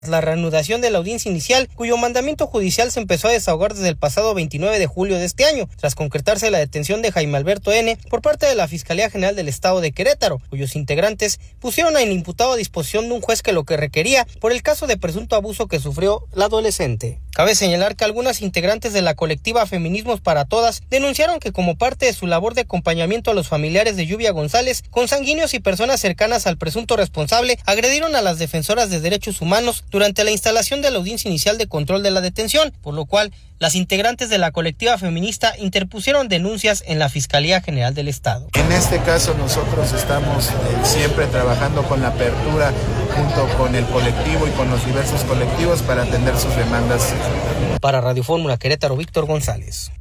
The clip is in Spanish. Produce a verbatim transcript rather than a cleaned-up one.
La reanudación de la audiencia inicial, cuyo mandamiento judicial se empezó a desahogar desde el pasado veintinueve de julio de este año, tras concretarse la detención de Jaime Alberto N. por parte de la Fiscalía General del Estado de Querétaro, cuyos integrantes pusieron al imputado a disposición de un juez que lo que requería por el caso de presunto abuso que sufrió la adolescente. Cabe señalar que algunas integrantes de la colectiva Feminismos para Todas denunciaron que como parte de su labor de acompañamiento a los familiares de Lluvia González, consanguíneos y personas cercanas al presunto responsable agredieron a las defensoras de derechos humanos durante la instalación de la audiencia inicial de control de la detención, por lo cual las integrantes de la colectiva feminista interpusieron denuncias en la Fiscalía General del Estado. En este caso nosotros estamos eh, siempre trabajando con la apertura junto con el colectivo y con los diversos colectivos para atender sus demandas. Para Radio Fórmula Querétaro, Víctor González.